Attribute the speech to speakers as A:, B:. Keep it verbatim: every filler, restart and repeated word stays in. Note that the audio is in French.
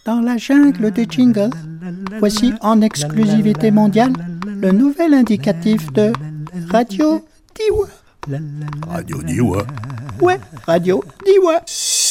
A: Dans la jungle des jingles, voici en exclusivité mondiale le nouvel indicatif de Radio Diois.
B: Radio Diois.
A: Ouais, Radio Diois.